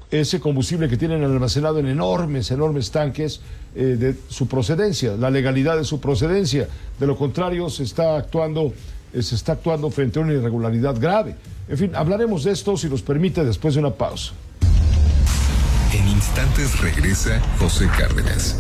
ese combustible que tienen almacenado en enormes tanques, de su procedencia, la legalidad de su procedencia. De lo contrario, se está actuando frente a una irregularidad grave. En fin, hablaremos de esto, si nos permite, después de una pausa. En instantes regresa José Cárdenas.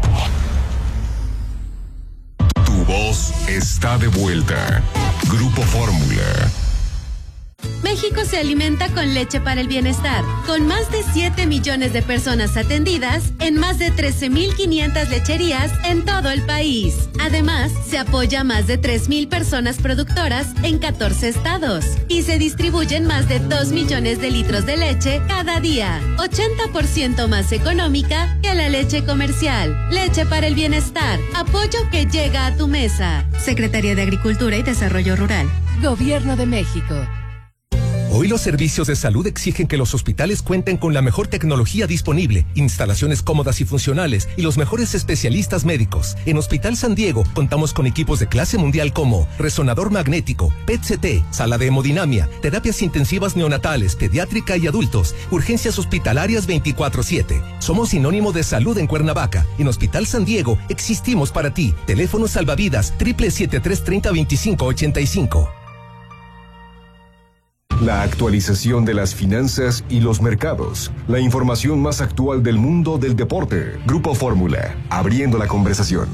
Tu voz está de vuelta. Grupo Fórmula. México se alimenta con leche para el bienestar, con más de 7 millones de personas atendidas en más de 13,500 lecherías en todo el país. Además, se apoya a más de 3,000 personas productoras en 14 estados y se distribuyen más de 2 millones de litros de leche cada día, 80% más económica que la leche comercial. Leche para el bienestar, apoyo que llega a tu mesa. Secretaría de Agricultura y Desarrollo Rural. Gobierno de México. Hoy los servicios de salud exigen que los hospitales cuenten con la mejor tecnología disponible, instalaciones cómodas y funcionales y los mejores especialistas médicos. En Hospital San Diego contamos con equipos de clase mundial como resonador magnético, PET-CT, sala de hemodinamia, terapias intensivas neonatales, pediátrica y adultos, urgencias hospitalarias 24/7. Somos sinónimo de salud en Cuernavaca. En Hospital San Diego existimos para ti. Teléfono salvavidas 773-3025-85. La actualización de las finanzas y los mercados. La información más actual del mundo del deporte. Grupo Fórmula, abriendo la conversación.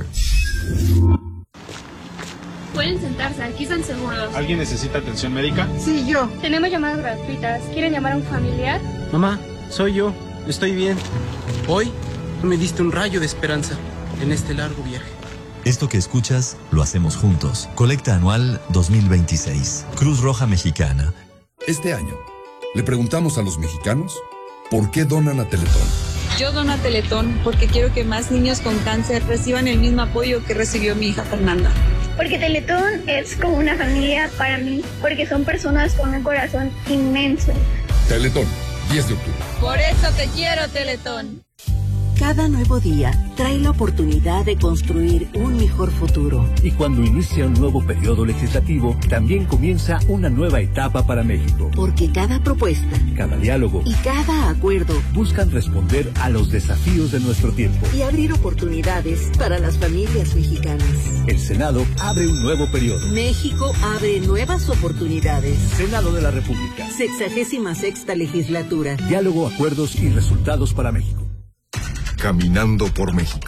Pueden sentarse, aquí están seguros. ¿Alguien necesita atención médica? Sí, yo. Tenemos llamadas gratuitas. ¿Quieren llamar a un familiar? Mamá, soy yo. Estoy bien. Hoy me diste un rayo de esperanza en este largo viaje. Esto que escuchas, lo hacemos juntos. Colecta anual 2026. Cruz Roja Mexicana. Este año, le preguntamos a los mexicanos por qué donan a Teletón. Yo dono a Teletón porque quiero que más niños con cáncer reciban el mismo apoyo que recibió mi hija Fernanda. Porque Teletón es como una familia para mí, porque son personas con un corazón inmenso. Teletón, 10 de octubre. Por eso te quiero, Teletón. Cada nuevo día trae la oportunidad de construir un mejor futuro. Y cuando inicia un nuevo periodo legislativo, también comienza una nueva etapa para México. Porque cada propuesta, cada diálogo y cada acuerdo buscan responder a los desafíos de nuestro tiempo y abrir oportunidades para las familias mexicanas. El Senado abre un nuevo periodo. México abre nuevas oportunidades. Senado de la República. 66ª legislatura. Diálogo, acuerdos y resultados para México. Caminando por México.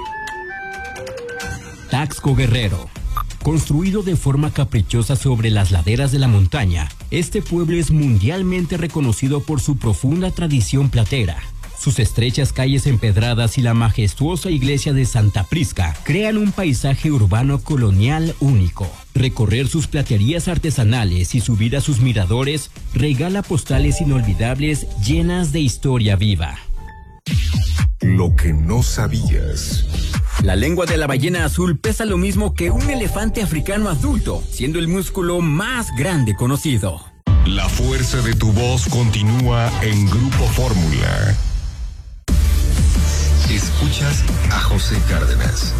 Taxco Guerrero. Construido de forma caprichosa sobre las laderas de la montaña, este pueblo es mundialmente reconocido por su profunda tradición platera. Sus estrechas calles empedradas y la majestuosa iglesia de Santa Prisca crean un paisaje urbano colonial único. Recorrer sus platerías artesanales y subir a sus miradores regala postales inolvidables llenas de historia viva. Lo que no sabías. La lengua de la ballena azul pesa lo mismo que un elefante africano adulto, siendo el músculo más grande conocido. La fuerza de tu voz continúa en Grupo Fórmula. Escuchas a José Cárdenas.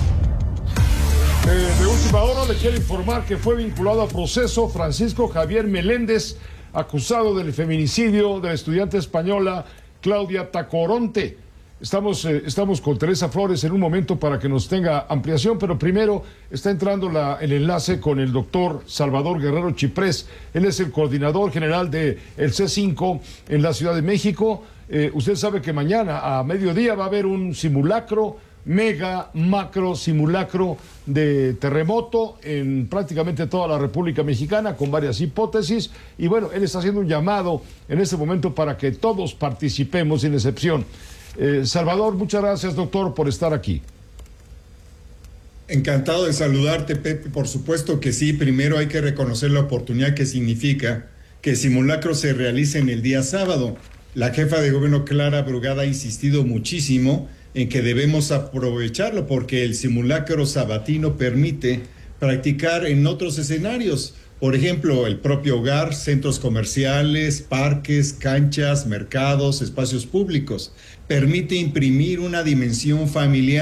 De última hora le quiero informar que fue vinculado a proceso Francisco Javier Meléndez, acusado del feminicidio de la estudiante española Claudia Tacoronte. Estamos con Teresa Flores en un momento para que nos tenga ampliación, pero primero está entrando el enlace con el doctor Salvador Guerrero Chiprés. Él es el coordinador general del C5 en la Ciudad de México. Usted sabe que mañana a mediodía va a haber un simulacro, macro simulacro de terremoto en prácticamente toda la República Mexicana, con varias hipótesis. Y bueno, él está haciendo un llamado en este momento para que todos participemos sin excepción. Salvador, muchas gracias, doctor, por estar aquí. Encantado de saludarte, Pepe. Por supuesto que sí. Primero hay que reconocer la oportunidad que significa que el simulacro se realice en el día sábado. La jefa de gobierno, Clara Brugada, ha insistido muchísimo en que debemos aprovecharlo porque el simulacro sabatino permite practicar en otros escenarios. Por ejemplo, el propio hogar, centros comerciales, parques, canchas, mercados, espacios públicos. Permite imprimir una dimensión familiar,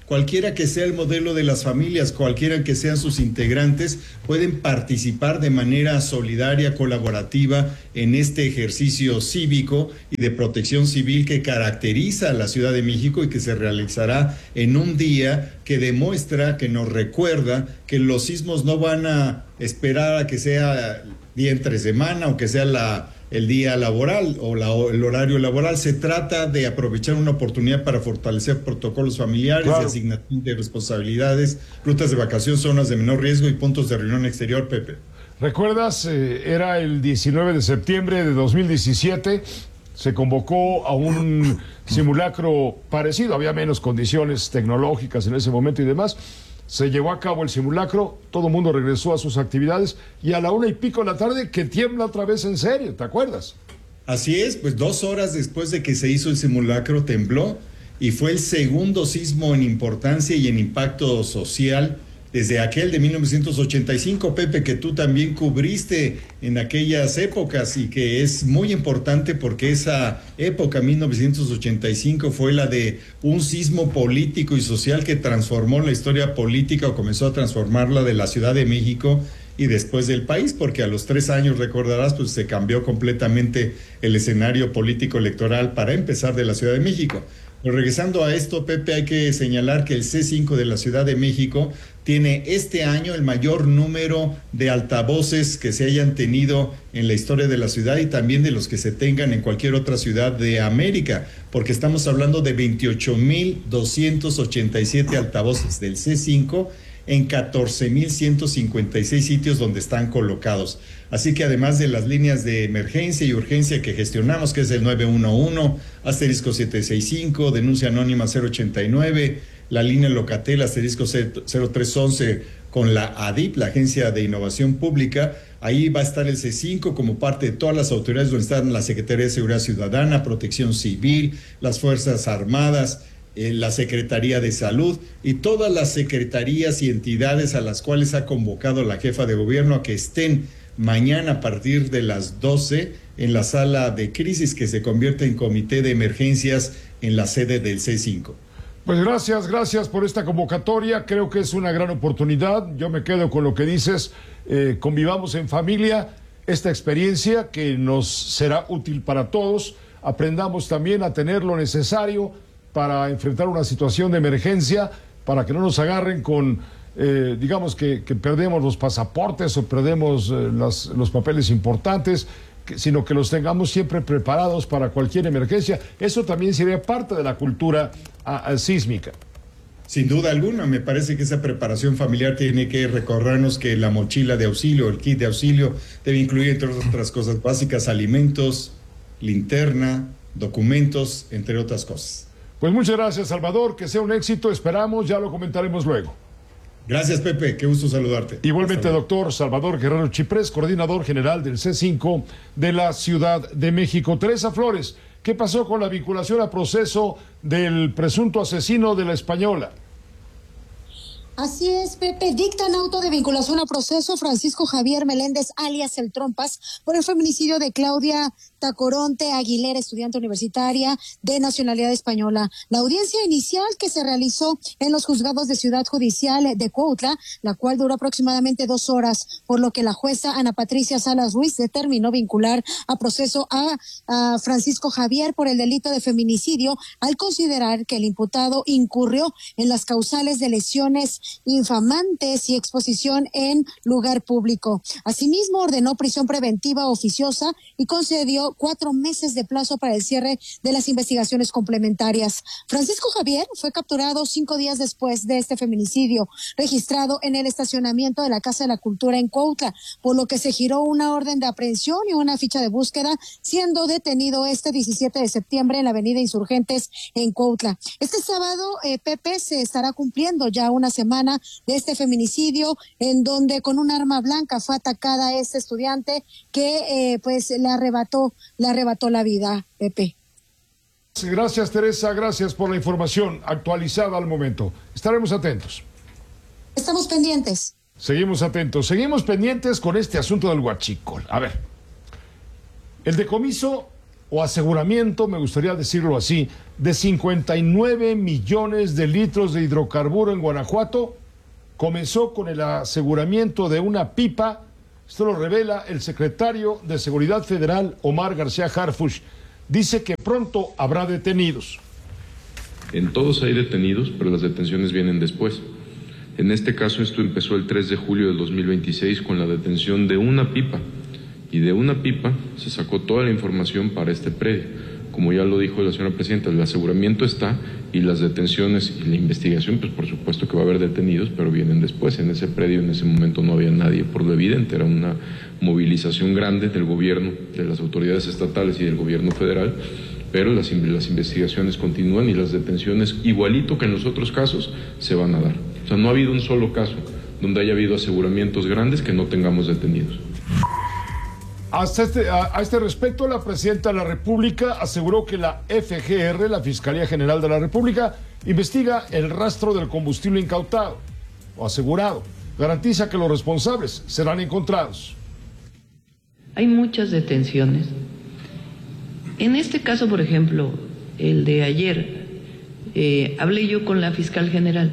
cualquiera que sea el modelo de las familias, cualquiera que sean sus integrantes, pueden participar de manera solidaria, colaborativa en este ejercicio cívico y de protección civil que caracteriza a la Ciudad de México y que se realizará en un día que demuestra, que nos recuerda que los sismos no van a esperar a que sea día entre semana o que sea el día laboral o el horario laboral. Se trata de aprovechar una oportunidad para fortalecer protocolos familiares, claro, de asignación de responsabilidades, rutas de vacación, zonas de menor riesgo y puntos de reunión exterior, Pepe. ¿Recuerdas? Era el 19 de septiembre de 2017, se convocó a un simulacro parecido, había menos condiciones tecnológicas en ese momento y demás. Se llevó a cabo el simulacro, todo el mundo regresó a sus actividades y a la 1:00 de la tarde que tiembla otra vez en serio, ¿te acuerdas? Así es, pues 2 horas después de que se hizo el simulacro tembló y fue el segundo sismo en importancia y en impacto social desde aquel de 1985, Pepe, que tú también cubriste en aquellas épocas y que es muy importante porque esa época, 1985, fue la de un sismo político y social que transformó la historia política o comenzó a transformarla de la Ciudad de México y después del país, porque a los 3 años, recordarás, pues se cambió completamente el escenario político electoral para empezar de la Ciudad de México. Pero regresando a esto, Pepe, hay que señalar que el C5 de la Ciudad de México tiene este año el mayor número de altavoces que se hayan tenido en la historia de la ciudad y también de los que se tengan en cualquier otra ciudad de América, porque estamos hablando de 28,287 altavoces del C5 en 14,156 sitios donde están colocados. Así que además de las líneas de emergencia y urgencia que gestionamos, que es el 911, asterisco 765, denuncia anónima 089, la línea Locatel, asterisco 0311 con la ADIP, la Agencia de Innovación Pública, ahí va a estar el C5 como parte de todas las autoridades donde están la Secretaría de Seguridad Ciudadana, Protección Civil, las Fuerzas Armadas, la Secretaría de Salud y todas las secretarías y entidades a las cuales ha convocado la jefa de gobierno a que estén mañana a partir de las 12 en la sala de crisis que se convierte en comité de emergencias en la sede del C5. Pues gracias por esta convocatoria, creo que es una gran oportunidad, yo me quedo con lo que dices, convivamos en familia, esta experiencia que nos será útil para todos, aprendamos también a tener lo necesario para enfrentar una situación de emergencia, para que no nos agarren con, digamos que perdemos los pasaportes o perdemos los papeles importantes, sino que los tengamos siempre preparados para cualquier emergencia. Eso también sería parte de la cultura sísmica. Sin duda alguna, me parece que esa preparación familiar tiene que recordarnos que la mochila de auxilio, el kit de auxilio, debe incluir, entre otras cosas básicas, alimentos, linterna, documentos, entre otras cosas. Pues muchas gracias, Salvador, que sea un éxito, esperamos, ya lo comentaremos luego. Gracias, Pepe, qué gusto saludarte. Igualmente, doctor Salvador Guerrero Chiprés, coordinador general del C5 de la Ciudad de México. Teresa Flores, ¿qué pasó con la vinculación a proceso del presunto asesino de la Española? Así es, Pepe. Dictan auto de vinculación a proceso Francisco Javier Meléndez, alias El Trompas, por el feminicidio de Claudia Tacoronte Aguilera, estudiante universitaria de nacionalidad española. La audiencia inicial que se realizó en los juzgados de Ciudad Judicial de Cuautla, la cual duró aproximadamente 2 horas, por lo que la jueza Ana Patricia Salas Ruiz determinó vincular a proceso a Francisco Javier por el delito de feminicidio, al considerar que el imputado incurrió en las causales de lesiones infamantes y exposición en lugar público. Asimismo, ordenó prisión preventiva oficiosa y concedió 4 meses de plazo para el cierre de las investigaciones complementarias. Francisco Javier fue capturado 5 días después de este feminicidio, registrado en el estacionamiento de la Casa de la Cultura en Cuautla, por lo que se giró una orden de aprehensión y una ficha de búsqueda, siendo detenido este 17 de septiembre en la avenida Insurgentes en Cuautla. Este sábado, Pepe, se estará cumpliendo ya una semana de este feminicidio, en donde con un arma blanca fue atacada a este estudiante que pues le arrebató la vida, Pepe. Gracias, Teresa, gracias por la información actualizada al momento. Estaremos atentos. Estamos pendientes. Seguimos atentos, seguimos pendientes con este asunto del huachicol. A ver, el decomiso o aseguramiento, me gustaría decirlo así, de 59 millones de litros de hidrocarburo en Guanajuato comenzó con el aseguramiento de una pipa. Esto lo revela el secretario de Seguridad Federal, Omar García Harfuch. Dice que pronto habrá detenidos. En todos hay detenidos, pero las detenciones vienen después. En este caso, esto empezó el 3 de julio del 2026 con la detención de una pipa. Y de una pipa se sacó toda la información para este predio. Como ya lo dijo la señora presidenta, el aseguramiento está y las detenciones y la investigación, pues por supuesto que va a haber detenidos, pero vienen después. En ese predio en ese momento no había nadie, por lo evidente, era una movilización grande del gobierno, de las autoridades estatales y del gobierno federal, pero las investigaciones continúan y las detenciones, igualito que en los otros casos, se van a dar. O sea, no ha habido un solo caso donde haya habido aseguramientos grandes que no tengamos detenidos. A este respecto, la presidenta de la República aseguró que la FGR, la Fiscalía General de la República, investiga el rastro del combustible incautado o asegurado. Garantiza que los responsables serán encontrados. Hay muchas detenciones. En este caso, por ejemplo, el de ayer, hablé yo con la fiscal general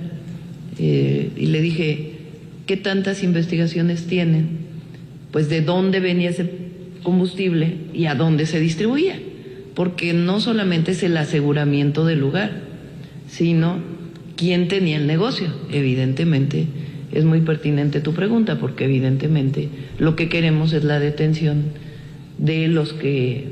y le dije, ¿qué tantas investigaciones tienen? Pues de dónde venía ese combustible y a dónde se distribuía, porque no solamente es el aseguramiento del lugar, sino quién tenía el negocio. Evidentemente, es muy pertinente tu pregunta, porque evidentemente lo que queremos es la detención de los que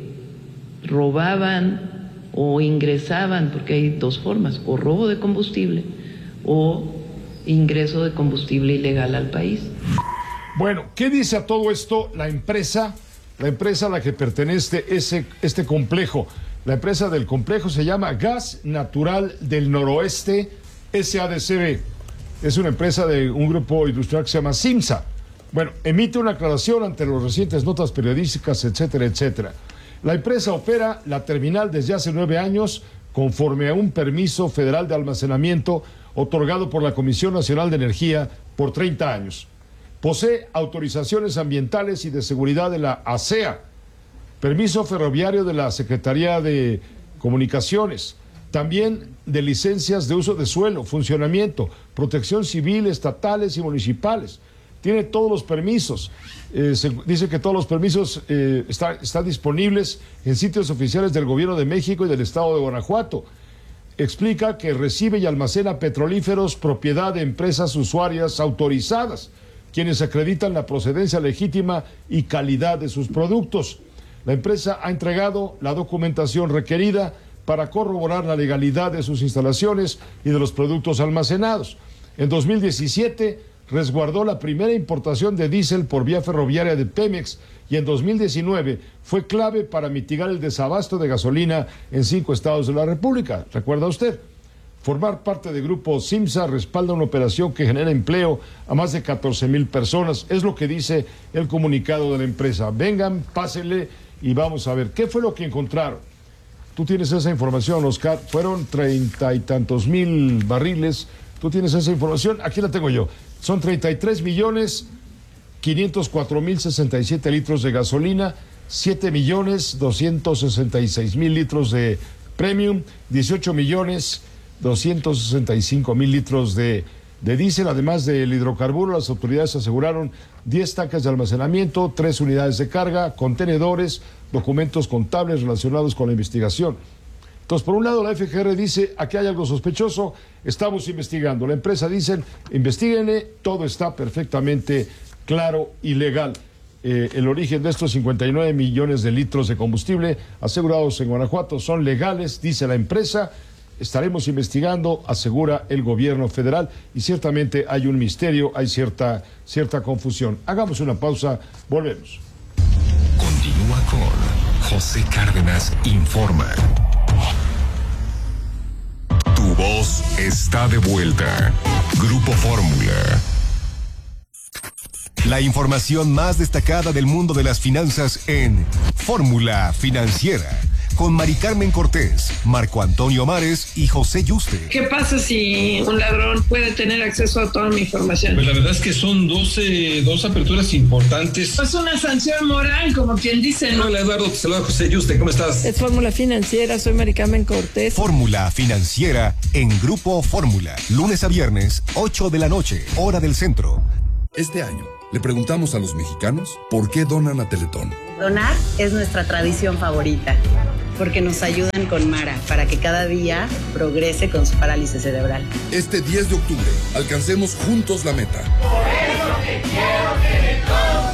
robaban o ingresaban, porque hay dos formas, o robo de combustible o ingreso de combustible ilegal al país. Bueno, ¿qué dice a todo esto la empresa a la que pertenece este complejo? La empresa del complejo se llama Gas Natural del Noroeste, SADCB. Es una empresa de un grupo industrial que se llama CIMSA. Bueno, emite una aclaración ante las recientes notas periodísticas, etcétera, etcétera. La empresa opera la terminal desde hace 9 años conforme a un permiso federal de almacenamiento otorgado por la Comisión Nacional de Energía por 30 años. Posee autorizaciones ambientales y de seguridad de la ASEA, permiso ferroviario de la Secretaría de Comunicaciones, también de licencias de uso de suelo, funcionamiento, protección civil, estatales y municipales. Tiene todos los permisos. Dice que todos los permisos están disponibles en sitios oficiales del Gobierno de México y del Estado de Guanajuato. Explica que recibe y almacena petrolíferos propiedad de empresas usuarias autorizadas, quienes acreditan la procedencia legítima y calidad de sus productos. La empresa ha entregado la documentación requerida para corroborar la legalidad de sus instalaciones y de los productos almacenados. En 2017 resguardó la primera importación de diésel por vía ferroviaria de Pemex y en 2019 fue clave para mitigar el desabasto de gasolina en 5 estados de la República. ¿Recuerda usted? Formar parte del grupo CIMSA respalda una operación que genera empleo a más de 14,000 personas. Es lo que dice el comunicado de la empresa. Vengan, pásenle y vamos a ver qué fue lo que encontraron. Tú tienes esa información, Oscar. Fueron 30 y tantos mil barriles. Tú tienes esa información. Aquí la tengo yo. Son 33,504,067 litros de gasolina, 7,266,000 litros de premium, 18,265,000 litros de diésel. Además del hidrocarburo, las autoridades aseguraron 10 tanques de almacenamiento, 3 unidades de carga, contenedores, documentos contables relacionados con la investigación. Entonces, por un lado, la FGR dice, aquí hay algo sospechoso, estamos investigando. La empresa dice, investíguenle, todo está perfectamente claro y legal. El origen de estos 59 millones de litros de combustible asegurados en Guanajuato son legales, dice la empresa. Estaremos investigando, asegura el gobierno federal, y ciertamente hay un misterio, hay cierta confusión. Hagamos una pausa, volvemos. Continúa con José Cárdenas Informa. Tu voz está de vuelta. Grupo Fórmula. La información más destacada del mundo de las finanzas en Fórmula Financiera, con Mari Carmen Cortés, Marco Antonio Mares y José Yuste. ¿Qué pasa si un ladrón puede tener acceso a toda mi información? Pues la verdad es que son dos aperturas importantes. Es una sanción moral, como quien dice, ¿no? Hola, Eduardo, te saluda José Yuste, ¿cómo estás? Es Fórmula Financiera, soy Mari Carmen Cortés. Fórmula Financiera en Grupo Fórmula, lunes a viernes, 8 de la noche, hora del centro. Este año le preguntamos a los mexicanos por qué donan a Teletón. Donar es nuestra tradición favorita, porque nos ayudan con Mara para que cada día progrese con su parálisis cerebral. Este 10 de octubre, alcancemos juntos la meta. Por eso te quiero, Teletón.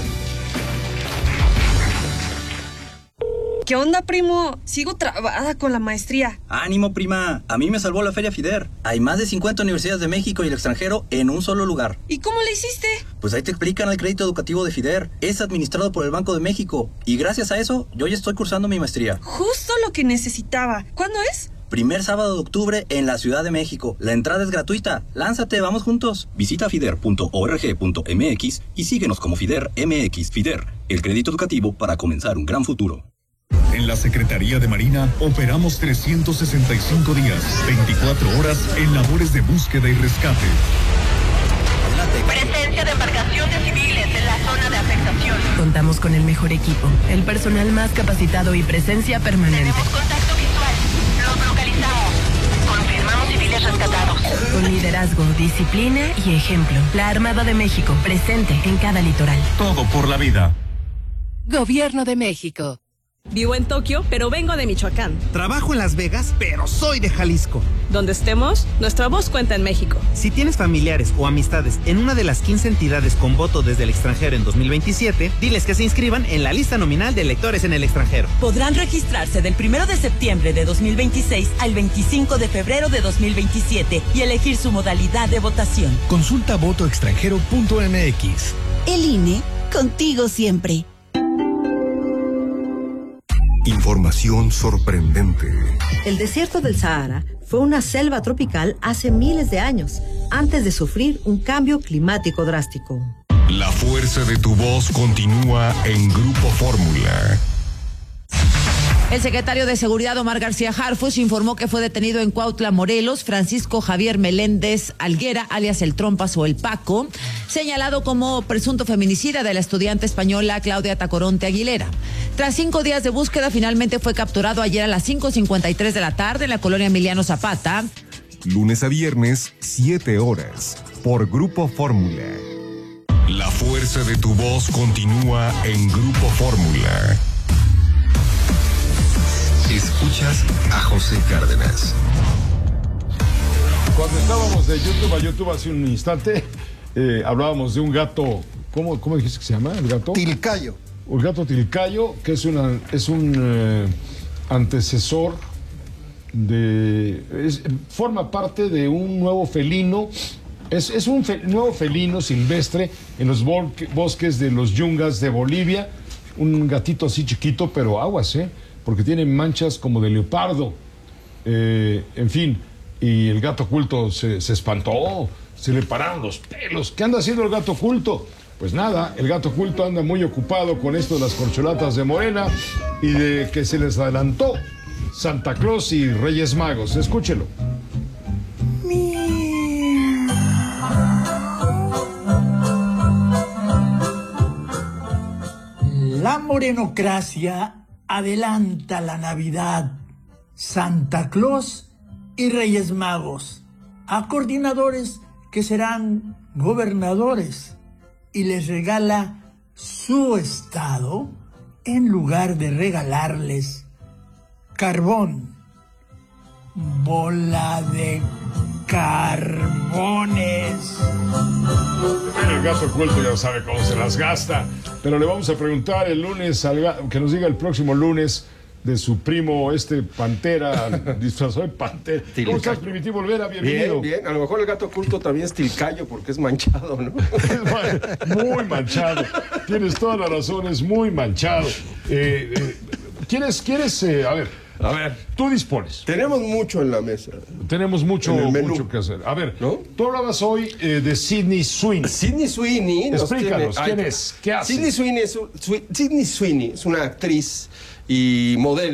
¿Qué onda, primo? Sigo trabada con la maestría. ¡Ánimo, prima! A mí me salvó la Feria FIDER. Hay más de 50 universidades de México y el extranjero en un solo lugar. ¿Y cómo le hiciste? Pues ahí te explican el crédito educativo de FIDER. Es administrado por el Banco de México. Y gracias a eso, yo ya estoy cursando mi maestría. Justo lo que necesitaba. ¿Cuándo es? Primer sábado de octubre en la Ciudad de México. La entrada es gratuita. Lánzate, vamos juntos. Visita fider.org.mx y síguenos como FIDER MX. FIDER, el crédito educativo para comenzar un gran futuro. En la Secretaría de Marina operamos 365 días, 24 horas en labores de búsqueda y rescate. Presencia de embarcaciones civiles en la zona de afectación. Contamos con el mejor equipo, el personal más capacitado y presencia permanente. Tenemos contacto visual. Los localizamos. Confirmamos civiles rescatados. Con liderazgo, disciplina y ejemplo. La Armada de México, presente en cada litoral. Todo por la vida. Gobierno de México. Vivo en Tokio, pero vengo de Michoacán. Trabajo en Las Vegas, pero soy de Jalisco. Donde estemos, nuestra voz cuenta en México. Si tienes familiares o amistades en una de las 15 entidades con voto desde el extranjero en 2027, diles que se inscriban en la lista nominal de electores en el extranjero. Podrán registrarse del 1 de septiembre de 2026 al 25 de febrero de 2027 y elegir su modalidad de votación. Consulta votoextranjero.mx. El INE, contigo siempre. Información sorprendente. El desierto del Sahara fue una selva tropical hace miles de años, antes de sufrir un cambio climático drástico. La fuerza de tu voz continúa en Grupo Fórmula. El secretario de Seguridad, Omar García Harfuch, informó que fue detenido en Cuautla, Morelos, Francisco Javier Meléndez Alguera, alias el Trompas o el Paco, señalado como presunto feminicida de la estudiante española Claudia Tacoronte Aguilera. Tras 5 días de búsqueda, finalmente fue capturado ayer a las 5:53 de la tarde en la colonia Emiliano Zapata. Lunes a viernes, 7 horas, por Grupo Fórmula. La fuerza de tu voz continúa en Grupo Fórmula. Escuchas a José Cárdenas. Cuando estábamos de YouTube a YouTube hace un instante, hablábamos de un gato, ¿cómo dijiste que se llama el gato? Tilcayo. El gato tilcayo, que es un antecesor forma parte de un nuevo felino. Es un nuevo felino silvestre en los bosques de los Yungas de Bolivia. Un gatito así chiquito, pero aguas, porque tiene manchas como de leopardo. En fin, y el gato oculto se espantó, se le pararon los pelos. ¿Qué anda haciendo el gato oculto? Pues nada, el gato oculto anda muy ocupado con esto de las corcholatas de Morena y de que se les adelantó Santa Claus y Reyes Magos. Escúchelo. La morenocracia adelanta la Navidad, Santa Claus y Reyes Magos a coordinadores que serán gobernadores y les regala su estado en lugar de regalarles carbón, bola de carbones. El gato oculto ya sabe cómo se las gasta, pero le vamos a preguntar el lunes que nos diga el próximo lunes de su primo Pantera, disfrazado de Pantera. ¿Cómo estás, Primitivo Olvera? Bienvenido. Bien, a lo mejor el gato oculto también es tilcayo porque es manchado, ¿no? Muy manchado. Tienes toda la razón, es muy manchado. ¿Quieres? A ver, tú dispones. Tenemos mucho en la mesa. Tenemos mucho que hacer. A ver, ¿no? Tú hablabas hoy de Sydney Sweeney. Sydney Sweeney. Explícanos, ¿quién es? ¿Qué hace? Sydney Sweeney es una actriz y modelo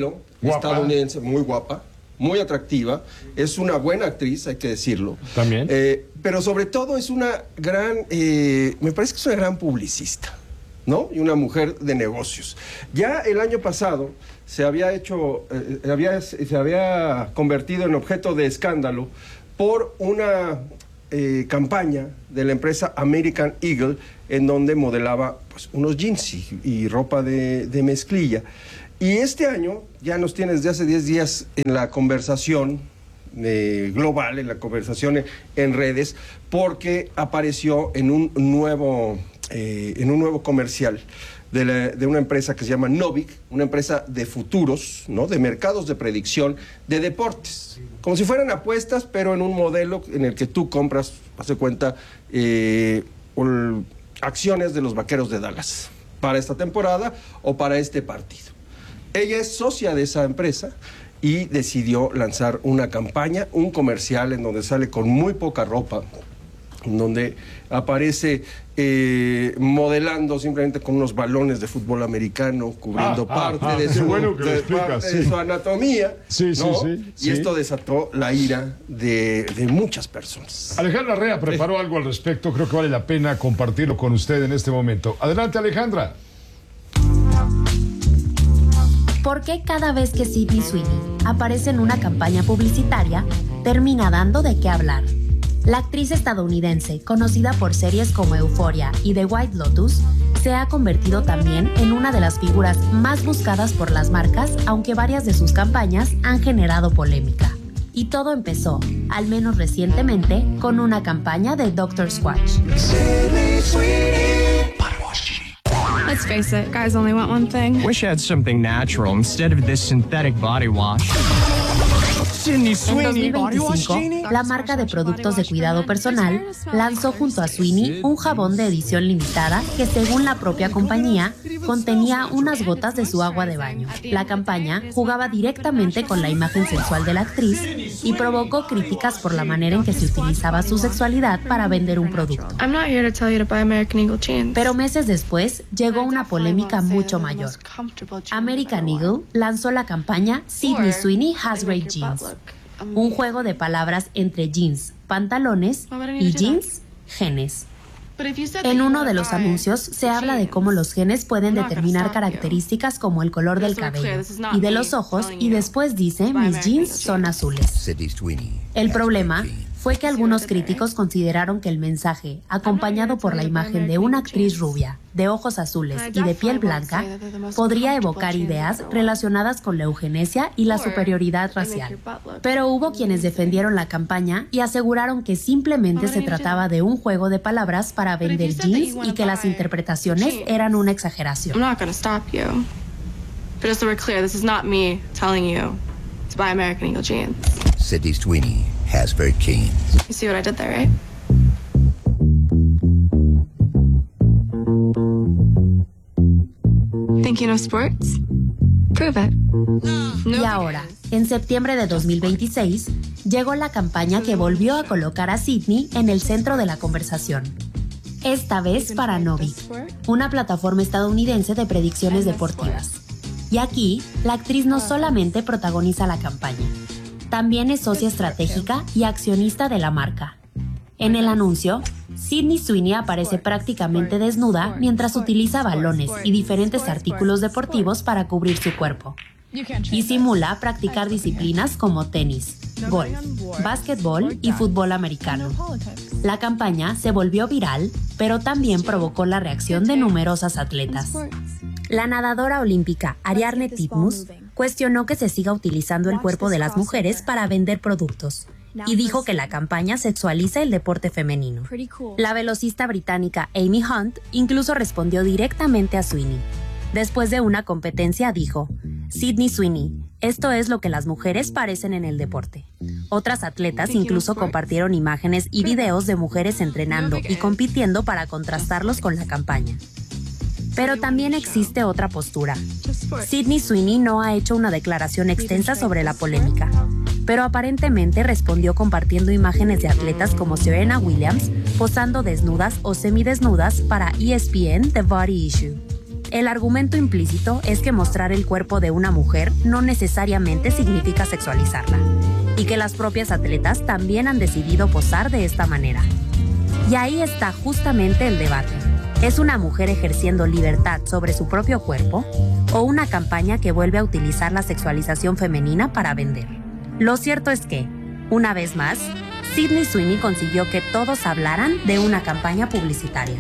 estadounidense, muy guapa, muy atractiva, es una buena actriz, hay que decirlo. También. Pero sobre todo es una gran, me parece que es una gran publicista, ¿no? Y una mujer de negocios. Ya el año pasado se había se había convertido en objeto de escándalo por una campaña de la empresa American Eagle, en donde modelaba pues, unos jeans y ropa de mezclilla. Y este año ya nos tiene desde hace 10 días en la conversación global, en la conversación en redes, porque apareció en un nuevo comercial de una empresa que se llama Novik, una empresa de futuros, ¿no? De mercados de predicción de deportes, como si fueran apuestas, pero en un modelo en el que tú compras, hace cuenta, acciones de los Vaqueros de Dallas para esta temporada o para este partido. Ella es socia de esa empresa y decidió lanzar una campaña, un comercial en donde sale con muy poca ropa, en donde aparece modelando simplemente con unos balones de fútbol americano, cubriendo parte de su anatomía. Sí, ¿no? sí. Y esto desató la ira de muchas personas. Alejandra Rea preparó algo al respecto, creo que vale la pena compartirlo con usted en este momento. Adelante, Alejandra. ¿Por qué cada vez que Sydney Sweeney aparece en una campaña publicitaria, termina dando de qué hablar? La actriz estadounidense, conocida por series como Euphoria y The White Lotus, se ha convertido también en una de las figuras más buscadas por las marcas, aunque varias de sus campañas han generado polémica. Y todo empezó, al menos recientemente, con una campaña de Dr. Squatch. Let's face it, guys only want one thing. Wish I had something natural instead of this synthetic body wash. En 2025, la marca de productos de cuidado personal lanzó junto a Sweeney un jabón de edición limitada que, según la propia compañía, contenía unas gotas de su agua de baño. La campaña jugaba directamente con la imagen sensual de la actriz y provocó críticas por la manera en que se utilizaba su sexualidad para vender un producto. Pero meses después llegó una polémica mucho mayor. American Eagle lanzó la campaña Sydney Sweeney Has Great Jeans, un juego de palabras entre jeans, pantalones y jeans, genes. En uno de los anuncios se habla de cómo los genes pueden determinar características como el color del cabello y de los ojos, y después dice: mis jeans son azules. El problema fue que algunos críticos consideraron que el mensaje, acompañado por la imagen de una actriz rubia, de ojos azules y de piel blanca, podría evocar ideas relacionadas con la eugenesia y la superioridad racial. Pero hubo quienes defendieron la campaña y aseguraron que simplemente se trataba de un juego de palabras para vender jeans y que las interpretaciones eran una exageración. Sydney Sweeney has great jeans. You see what I did there, right? Think you know sports? Prove it. Y ahora, en septiembre de 2026, llegó la campaña que volvió a colocar a Sydney en el centro de la conversación. Esta vez para Novik, una plataforma estadounidense de predicciones deportivas. Y aquí, la actriz no solamente protagoniza la campaña, también es socia estratégica y accionista de la marca. En el anuncio, Sydney Sweeney aparece prácticamente desnuda mientras utiliza balones y diferentes artículos deportivos para cubrir su cuerpo. Y simula practicar disciplinas como tenis, golf, básquetbol y fútbol americano. La campaña se volvió viral, pero también provocó la reacción de numerosas atletas. La nadadora olímpica Ariarne Titmus cuestionó que se siga utilizando el cuerpo de las mujeres para vender productos y dijo que la campaña sexualiza el deporte femenino. La velocista británica Amy Hunt incluso respondió directamente a Sweeney. Después de una competencia dijo: Sydney Sweeney, esto es lo que las mujeres parecen en el deporte. Otras atletas incluso compartieron imágenes y videos de mujeres entrenando y compitiendo para contrastarlos con la campaña. Pero también existe otra postura. Sydney Sweeney no ha hecho una declaración extensa sobre la polémica, pero aparentemente respondió compartiendo imágenes de atletas como Serena Williams posando desnudas o semidesnudas para ESPN The Body Issue. El argumento implícito es que mostrar el cuerpo de una mujer no necesariamente significa sexualizarla, y que las propias atletas también han decidido posar de esta manera. Y ahí está justamente el debate. ¿Es una mujer ejerciendo libertad sobre su propio cuerpo o una campaña que vuelve a utilizar la sexualización femenina para vender? Lo cierto es que, una vez más, Sydney Sweeney consiguió que todos hablaran de una campaña publicitaria.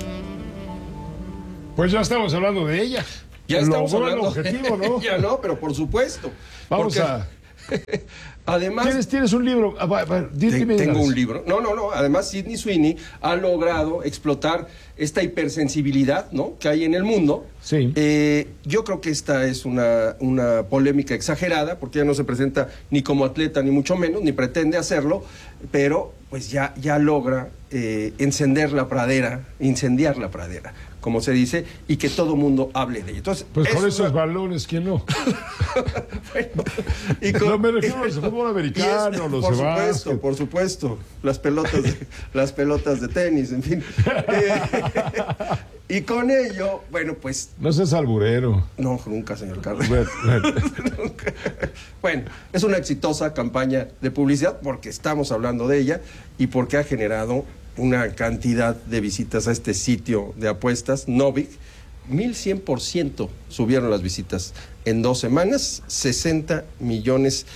Pues ya estamos hablando de ella. Ya estamos hablando el objetivo, ¿no? Ya no, pero por supuesto. Vamos a... Además, ¿Tienes un libro? Tengo un libro. No. Además, Sydney Sweeney ha logrado explotar esta hipersensibilidad, ¿no?, que hay en el mundo. Sí. Yo creo que esta es una polémica exagerada, porque ella no se presenta ni como atleta, ni mucho menos, ni pretende hacerlo, pero pues ya logra incendiar la pradera, como se dice, y que todo mundo hable de ella. Entonces, pues con esos balones, ¿quién no? Bueno, no me refiero al fútbol americano, los de básquet. Por supuesto, las pelotas de tenis, en fin. Y con ello, bueno, pues... No seas alburero. No, nunca, señor Cárdenas. Bueno, es una exitosa campaña de publicidad porque estamos hablando de ella y porque ha generado una cantidad de visitas a este sitio de apuestas, Novik. 1100% subieron las visitas en 2 semanas, 60 millones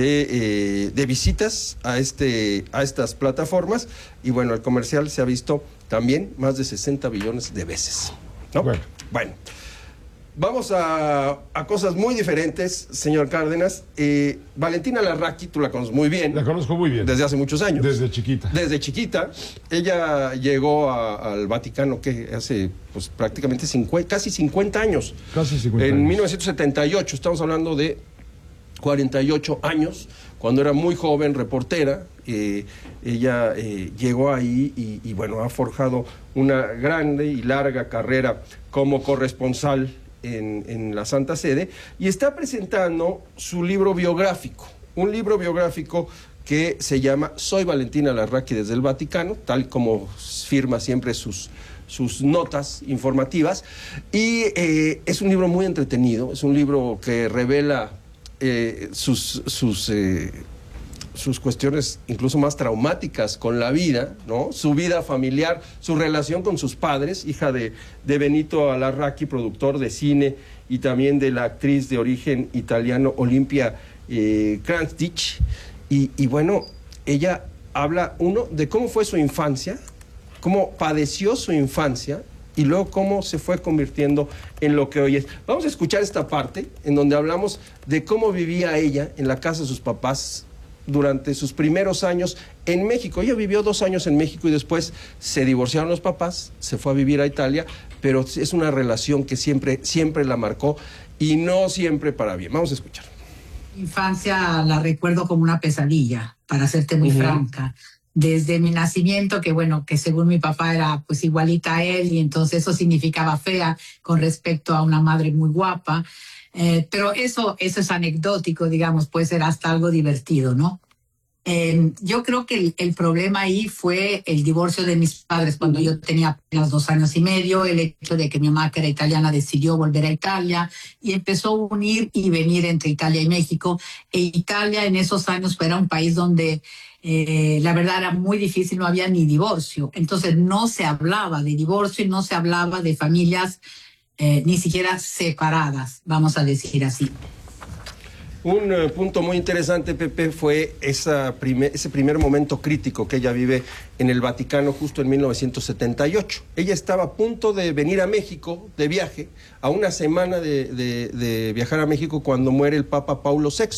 de visitas a estas plataformas, y bueno, el comercial se ha visto también más de 60 billones de veces, ¿no? Bueno, vamos a cosas muy diferentes, señor Cárdenas. Valentina Larraqui, tú la conoces muy bien. La conozco muy bien. Desde hace muchos años. Desde chiquita. Desde chiquita. Ella llegó al Vaticano, que hace pues prácticamente casi 50 años. Casi 50 años. En 1978, estamos hablando de 48 años, cuando era muy joven, reportera. Ella llegó ahí y bueno, ha forjado una grande y larga carrera como corresponsal en la Santa Sede, y está presentando su libro biográfico, un libro biográfico que se llama Soy Valentina Larraqui desde el Vaticano, tal como firma siempre sus notas informativas, y es un libro muy entretenido, es un libro que revela sus cuestiones incluso más traumáticas con la vida, ¿no? Su vida familiar, su relación con sus padres, hija de Benito Larraqui, productor de cine, y también de la actriz de origen italiano Olimpia Kranjčić. Y bueno, ella habla, de cómo fue su infancia, cómo padeció su infancia, y luego cómo se fue convirtiendo en lo que hoy es. Vamos a escuchar esta parte en donde hablamos de cómo vivía ella en la casa de sus papás durante sus primeros años en México. Ella vivió 2 años en México y después se divorciaron los papás, se fue a vivir a Italia, pero es una relación que siempre la marcó, y no siempre para bien. Vamos a escuchar. Mi infancia la recuerdo como una pesadilla, para serte muy franca. Desde mi nacimiento, que bueno, que según mi papá era pues igualita a él, y entonces eso significaba fea con respecto a una madre muy guapa. Pero eso es anecdótico, digamos, puede ser hasta algo divertido, ¿no? Yo creo que el problema ahí fue el divorcio de mis padres cuando yo tenía apenas 2 años y medio, el hecho de que mi mamá, que era italiana, decidió volver a Italia y empezó a unir y venir entre Italia y México. E Italia en esos años era un país donde la verdad era muy difícil, no había ni divorcio. Entonces no se hablaba de divorcio y no se hablaba de familias ni siquiera separadas, vamos a decir así. Un punto muy interesante, Pepe, fue ese primer momento crítico que ella vive en el Vaticano justo en 1978. Ella estaba a punto de venir a México de viaje, a una semana de viajar a México, cuando muere el Papa Paulo VI.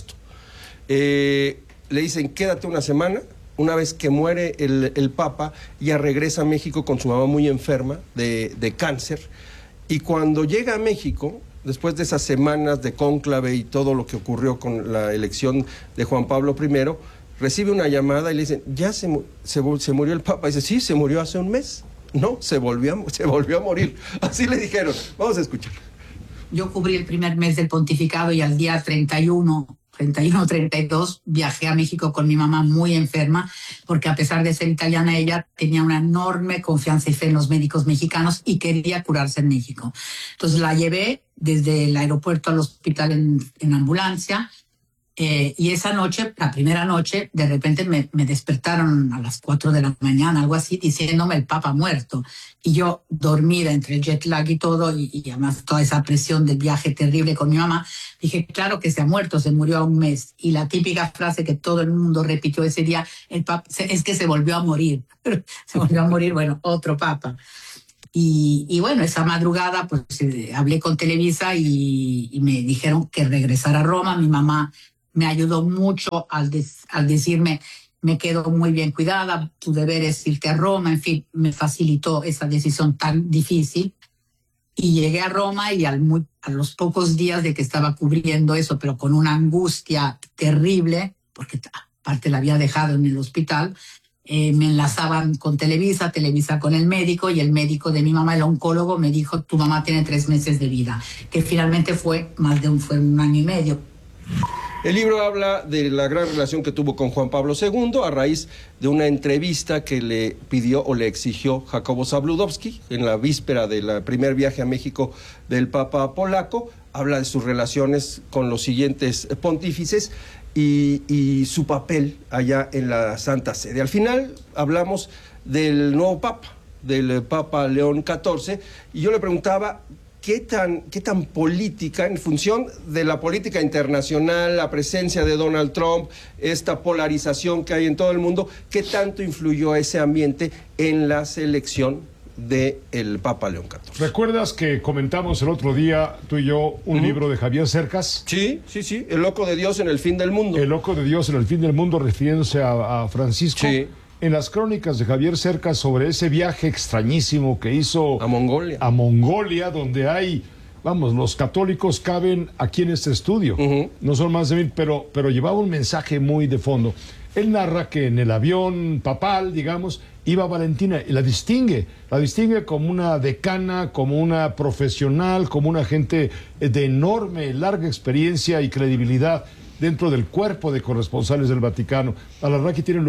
Le dicen, quédate una semana. Una vez que muere el Papa, ella regresa a México con su mamá muy enferma de cáncer. Y cuando llega a México, después de esas semanas de cónclave y todo lo que ocurrió con la elección de Juan Pablo I, recibe una llamada y le dicen, ¿ya se murió el Papa? Y dice, sí, se murió hace un mes. No, se volvió a morir. Así le dijeron. Vamos a escuchar. Yo cubrí el primer mes del pontificado y al día 31 31 o 32, viajé a México con mi mamá muy enferma, porque a pesar de ser italiana, ella tenía una enorme confianza y fe en los médicos mexicanos y quería curarse en México. Entonces la llevé desde el aeropuerto al hospital en ambulancia, y esa noche, la primera noche, de repente me despertaron a las 4 de la mañana, algo así, diciéndome el Papa muerto. Y yo, dormida entre el jet lag y todo, y además toda esa presión del viaje terrible con mi mamá, dije, claro que se ha muerto, se murió a un mes. Y la típica frase que todo el mundo repitió ese día, el Papa, es que se volvió a morir. Se volvió a morir, bueno, otro Papa. Y bueno, esa madrugada pues hablé con Televisa y me dijeron que regresara a Roma. Mi mamá me ayudó mucho al decirme, me quedo muy bien cuidada, tu deber es irte a Roma, en fin, me facilitó esa decisión tan difícil. Y llegué a Roma y a los pocos días de que estaba cubriendo eso, pero con una angustia terrible, porque aparte la había dejado en el hospital, me enlazaban con Televisa con el médico, y el médico de mi mamá, el oncólogo, me dijo, tu mamá tiene 3 meses de vida, que finalmente fue un año y medio. El libro habla de la gran relación que tuvo con Juan Pablo II a raíz de una entrevista que le pidió o le exigió Jacobo Zabludovsky en la víspera del primer viaje a México del Papa polaco. Habla de sus relaciones con los siguientes pontífices y su papel allá en la Santa Sede. Al final hablamos del nuevo Papa, del Papa León XIV, y yo le preguntaba ¿qué tan política, en función de la política internacional, la presencia de Donald Trump, esta polarización que hay en todo el mundo, qué tanto influyó ese ambiente en la selección del Papa León XIV? ¿Recuerdas que comentamos el otro día, tú y yo, un libro de Javier Cercas? Sí, El loco de Dios en el fin del mundo. El loco de Dios en el fin del mundo, refiriéndose a Francisco. Sí. En las crónicas de Javier Cercas sobre ese viaje extrañísimo que hizo a Mongolia, donde hay, los católicos caben aquí en este estudio, no son más de 1000, pero llevaba un mensaje muy de fondo. Él narra que en el avión papal, digamos, iba Valentina y la distingue como una decana, como una profesional, como una gente de enorme, larga experiencia y credibilidad dentro del cuerpo de corresponsales del Vaticano. Alarraqui tiene un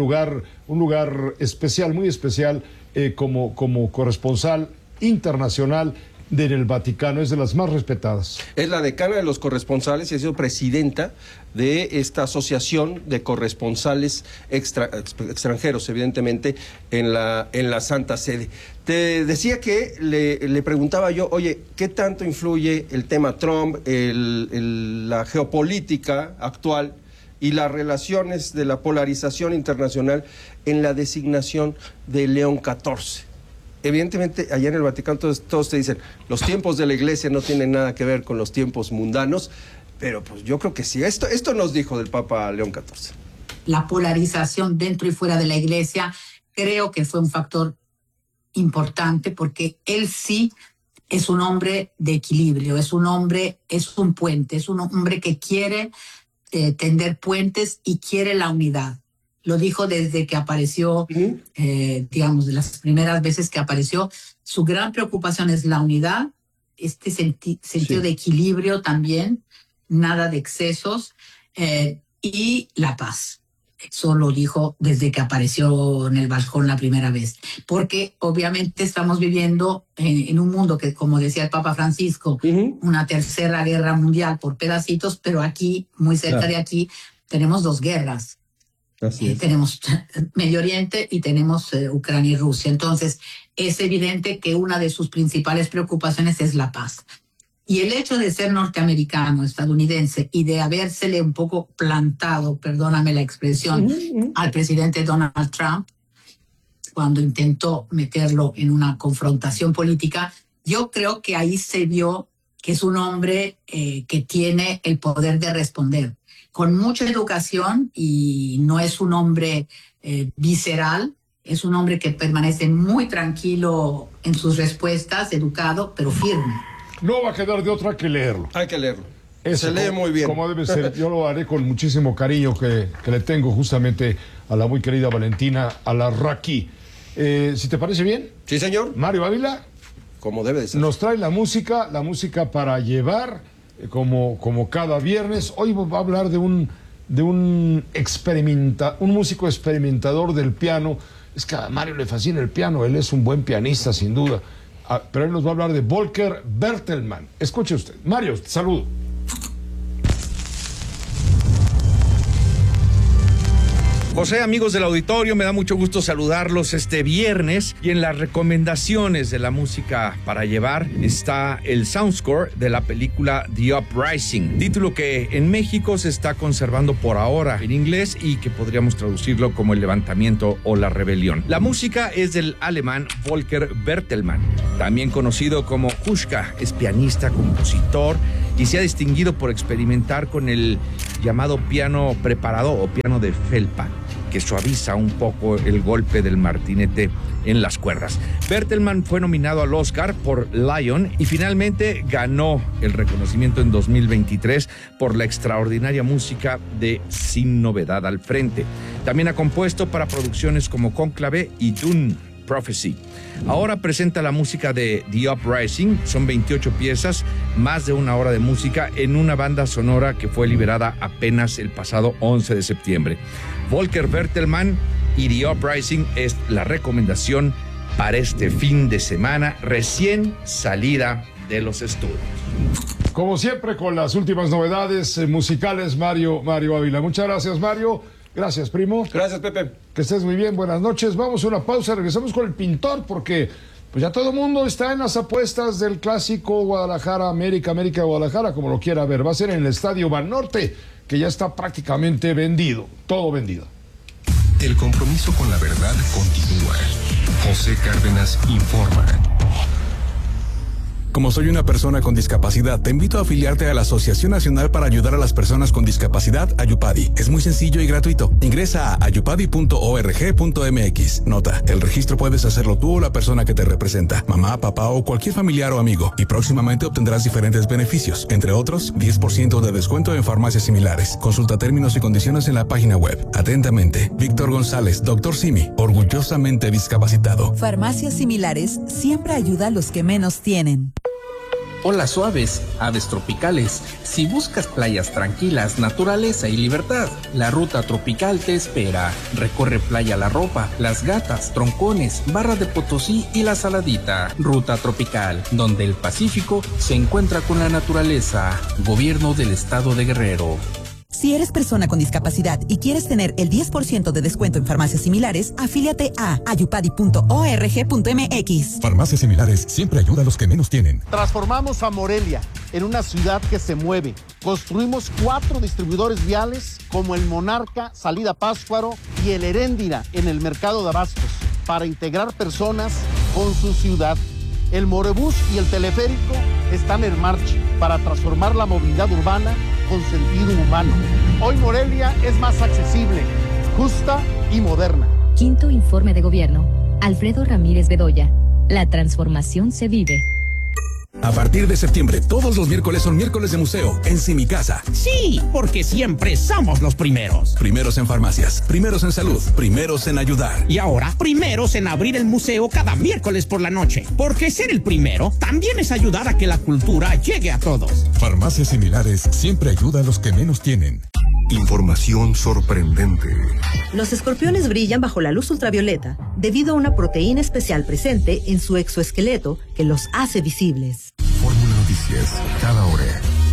lugar especial, muy especial, como corresponsal internacional del Vaticano, es de las más respetadas. Es la decana de los corresponsales y ha sido presidenta de esta asociación de corresponsales extranjeros, evidentemente, en la Santa Sede. Te decía que le preguntaba yo, oye, ¿qué tanto influye el tema Trump, la geopolítica actual y las relaciones de la polarización internacional en la designación de León XIV? Evidentemente, allá en el Vaticano todos te dicen, los tiempos de la Iglesia no tienen nada que ver con los tiempos mundanos, pero pues yo creo que sí. Esto nos dijo del Papa León XIV. La polarización dentro y fuera de la Iglesia creo que fue un factor importante, porque él sí es un hombre de equilibrio, es un puente, es un hombre que quiere tender puentes y quiere la unidad. Lo dijo desde que apareció, digamos, de las primeras veces que apareció. Su gran preocupación es la unidad, este sentido de equilibrio también, nada de excesos, y la paz. Eso lo dijo desde que apareció en el balcón la primera vez. Porque obviamente estamos viviendo en un mundo que, como decía el Papa Francisco, una tercera guerra mundial por pedacitos, pero aquí, muy cerca de aquí, tenemos 2 guerras. Tenemos Medio Oriente y tenemos Ucrania y Rusia. Entonces, es evidente que una de sus principales preocupaciones es la paz. Y el hecho de ser norteamericano, estadounidense, y de habérsele un poco plantado, perdóname la expresión, al presidente Donald Trump, cuando intentó meterlo en una confrontación política, yo creo que ahí se vio que es un hombre que tiene el poder de responder, con mucha educación, y no es un hombre visceral, es un hombre que permanece muy tranquilo en sus respuestas, educado, pero firme. No va a quedar de otra que leerlo. Hay que leerlo. Se lee muy bien. Como debe ser. Yo lo haré con muchísimo cariño que le tengo justamente a la muy querida Valentina Alarraqui. Si te parece bien. Sí, señor. Mario Ávila. Como debe de ser. Nos trae la música para llevar como cada viernes. Hoy va a hablar de un músico experimentador del piano. Es que a Mario le fascina el piano, él es un buen pianista sin duda. Pero él nos va a hablar de Volker Bertelmann. Escuche usted. Mario, saludo. José, amigos del auditorio, me da mucho gusto saludarlos este viernes, y en las recomendaciones de la música para llevar está el soundscore de la película The Uprising, título que en México se está conservando por ahora en inglés y que podríamos traducirlo como El levantamiento o la rebelión. La música es del alemán Volker Bertelmann, también conocido como Huschka. Es pianista, compositor y se ha distinguido por experimentar con el llamado piano preparado o piano de felpa, que suaviza un poco el golpe del martinete en las cuerdas. Bertelmann fue nominado al Oscar por Lion y finalmente ganó el reconocimiento en 2023 por la extraordinaria música de Sin Novedad al Frente. También ha compuesto para producciones como Cónclave y Dune Prophecy. Ahora presenta la música de The Uprising. Son 28 piezas, más de una hora de música en una banda sonora que fue liberada apenas el pasado 11 de septiembre. Volker Bertelmann y The Uprising es la recomendación para este fin de semana recién salida de los estudios. Como siempre, con las últimas novedades musicales, Mario Ávila. Muchas gracias, Mario. Gracias, primo. Gracias, Pepe. Que estés muy bien, buenas noches. Vamos a una pausa, regresamos con el pintor, porque pues ya todo el mundo está en las apuestas del clásico Guadalajara-América, América-Guadalajara, como lo quiera ver. Va a ser en el Estadio Banorte, que ya está prácticamente vendido, todo vendido. El compromiso con la verdad continúa. José Cárdenas informa. Como soy una persona con discapacidad, te invito a afiliarte a la Asociación Nacional para Ayudar a las Personas con Discapacidad, Ayupadi. Es muy sencillo y gratuito. Ingresa a ayupadi.org.mx. Nota, el registro puedes hacerlo tú o la persona que te representa, mamá, papá o cualquier familiar o amigo, y próximamente obtendrás diferentes beneficios, entre otros, 10% de descuento en farmacias similares. Consulta términos y condiciones en la página web. Atentamente, Víctor González, Dr. Simi, orgullosamente discapacitado. Farmacias Similares siempre ayuda a los que menos tienen. Olas suaves, aves tropicales. Si buscas playas tranquilas, naturaleza y libertad, la Ruta Tropical te espera. Recorre Playa La Ropa, Las Gatas, Troncones, Barra de Potosí y La Saladita. Ruta Tropical, donde el Pacífico se encuentra con la naturaleza. Gobierno del Estado de Guerrero. Si eres persona con discapacidad y quieres tener el 10% de descuento en farmacias similares, afíliate a ayupadi.org.mx. Farmacias Similares siempre ayuda a los que menos tienen. Transformamos a Morelia en una ciudad que se mueve. Construimos 4 distribuidores viales como el Monarca, Salida Pátzcuaro y el Heréndira en el mercado de abastos para integrar personas con su ciudad. El Morebús y el teleférico están en marcha para transformar la movilidad urbana con sentido humano. Hoy Morelia es más accesible, justa y moderna. Quinto informe de gobierno. Alfredo Ramírez Bedoya. La transformación se vive. A partir de septiembre, todos los miércoles son miércoles de museo en Simicasa. Sí, porque siempre somos los primeros. Primeros en farmacias, primeros en salud, primeros en ayudar. Y ahora, primeros en abrir el museo cada miércoles por la noche. Porque ser el primero también es ayudar a que la cultura llegue a todos. Farmacias Similares siempre ayuda a los que menos tienen. Información sorprendente. Los escorpiones brillan bajo la luz ultravioleta debido a una proteína especial presente en su exoesqueleto que los hace visibles. Fórmula Noticias, cada hora.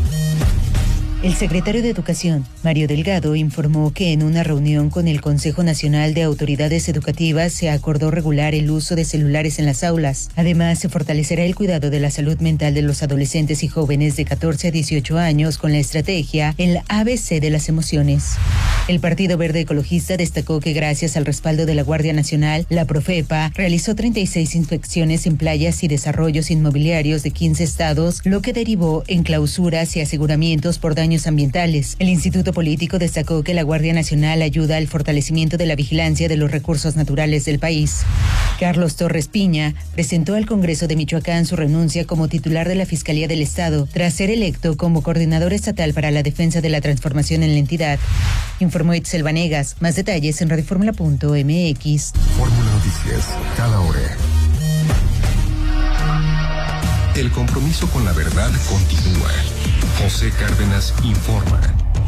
El secretario de Educación, Mario Delgado, informó que en una reunión con el Consejo Nacional de Autoridades Educativas se acordó regular el uso de celulares en las aulas. Además, se fortalecerá el cuidado de la salud mental de los adolescentes y jóvenes de 14 a 18 años con la estrategia El ABC de las emociones. El Partido Verde Ecologista destacó que gracias al respaldo de la Guardia Nacional, la Profepa realizó 36 inspecciones en playas y desarrollos inmobiliarios de 15 estados, lo que derivó en clausuras y aseguramientos por daños ambientales. El Instituto Político destacó que la Guardia Nacional ayuda al fortalecimiento de la vigilancia de los recursos naturales del país. Carlos Torres Piña presentó al Congreso de Michoacán su renuncia como titular de la Fiscalía del Estado, tras ser electo como coordinador estatal para la defensa de la transformación en la entidad. Informó Itzel Vanegas. Más detalles en radioformula.mx. Fórmula Noticias, cada hora. El compromiso con la verdad continúa. José Cárdenas informa.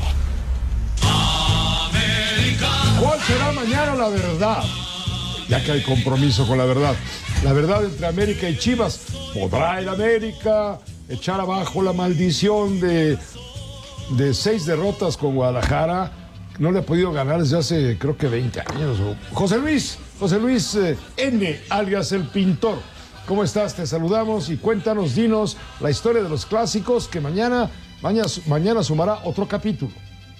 ¿Cuál será mañana la verdad? Ya que hay compromiso con la verdad. La verdad entre América y Chivas. ¿Podrá el América echar abajo la maldición de 6 derrotas con Guadalajara? No le ha podido ganar desde hace, creo que 20 años. José Luis N., alias El Pintor. ¿Cómo estás? Te saludamos y cuéntanos, dinos la historia de los clásicos que mañana sumará otro capítulo.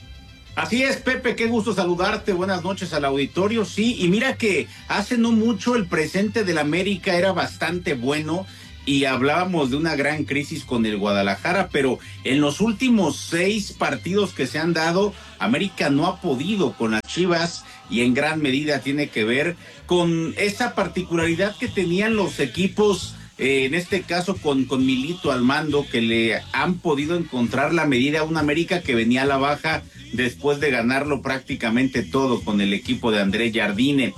Así es, Pepe, qué gusto saludarte, buenas noches al auditorio. Sí, y mira que hace no mucho el presente del América era bastante bueno y hablábamos de una gran crisis con el Guadalajara, pero en los últimos 6 partidos que se han dado, América no ha podido con las Chivas y en gran medida tiene que ver con esa particularidad que tenían los equipos, en este caso con Milito al mando, que le han podido encontrar la medida a un América que venía a la baja después de ganarlo prácticamente todo con el equipo de André Jardine.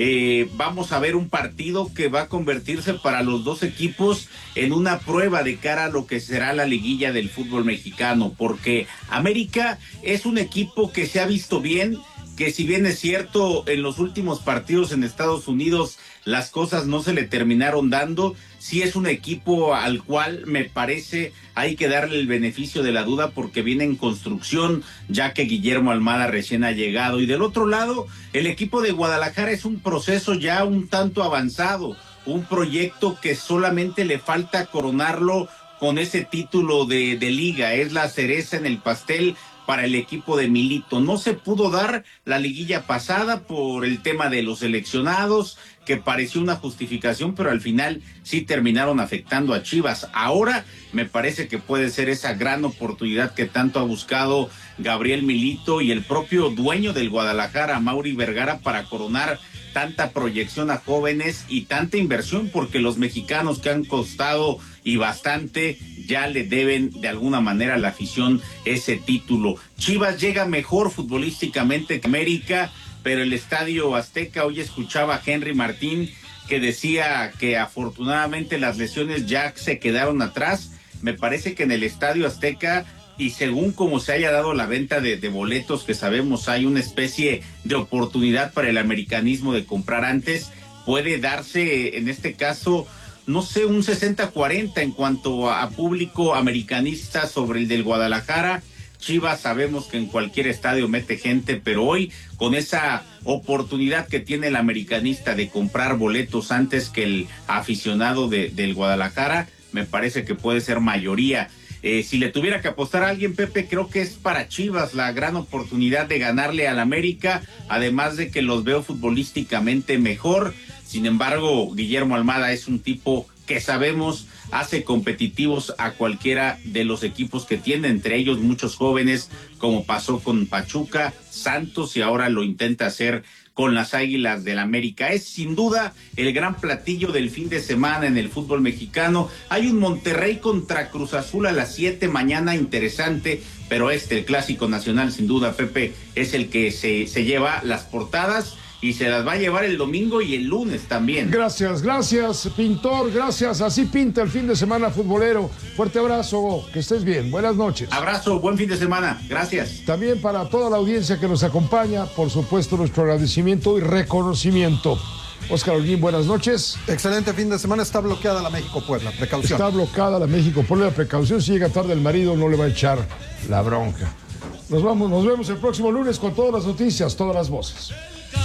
Vamos a ver un partido que va a convertirse para los dos equipos en una prueba de cara a lo que será la liguilla del fútbol mexicano, porque América es un equipo que se ha visto bien, que si bien es cierto en los últimos partidos en Estados Unidos las cosas no se le terminaron dando, sí es un equipo al cual me parece hay que darle el beneficio de la duda porque viene en construcción, ya que Guillermo Almada recién ha llegado. Y del otro lado, el equipo de Guadalajara es un proceso ya un tanto avanzado, un proyecto que solamente le falta coronarlo con ese título de liga, es la cereza en el pastel para el equipo de Milito. No se pudo dar la liguilla pasada por el tema de los seleccionados, que pareció una justificación, pero al final sí terminaron afectando a Chivas. Ahora me parece que puede ser esa gran oportunidad que tanto ha buscado Gabriel Milito y el propio dueño del Guadalajara, Mauri Vergara, para coronar tanta proyección a jóvenes y tanta inversión, porque los mexicanos que han costado y bastante ya le deben de alguna manera a la afición ese título. Chivas llega mejor futbolísticamente que América, pero el Estadio Azteca, hoy escuchaba a Henry Martín que decía que afortunadamente las lesiones ya se quedaron atrás. Me parece que en el Estadio Azteca, y según como se haya dado la venta de boletos, que sabemos hay una especie de oportunidad para el americanismo de comprar antes, puede darse en este caso, no sé, un 60-40 en cuanto a público americanista sobre el del Guadalajara. Chivas sabemos que en cualquier estadio mete gente, pero hoy con esa oportunidad que tiene el americanista de comprar boletos antes que el aficionado del Guadalajara, me parece que puede ser mayoría. Si le tuviera que apostar a alguien, Pepe, creo que es para Chivas la gran oportunidad de ganarle al América, además de que los veo futbolísticamente mejor. Sin embargo, Guillermo Almada es un tipo que sabemos hace competitivos a cualquiera de los equipos que tiene, entre ellos muchos jóvenes, como pasó con Pachuca, Santos, y ahora lo intenta hacer con las Águilas del América. Es sin duda el gran platillo del fin de semana en el fútbol mexicano. Hay un Monterrey contra Cruz Azul a las 7 mañana, interesante, pero el clásico nacional, sin duda, Pepe, es el que se lleva las portadas y se las va a llevar el domingo y el lunes también. Gracias, Pintor, gracias. Así pinta el fin de semana futbolero. Fuerte abrazo, que estés bien. Buenas noches. Abrazo, buen fin de semana. Gracias. También para toda la audiencia que nos acompaña, por supuesto, nuestro agradecimiento y reconocimiento. Óscar Holguín, buenas noches. Excelente fin de semana. Está bloqueada la México-Puebla. Precaución. Está bloqueada la México-Puebla. Precaución. Si llega tarde el marido, no le va a echar la bronca. Nos vemos el próximo lunes con todas las noticias, todas las voces.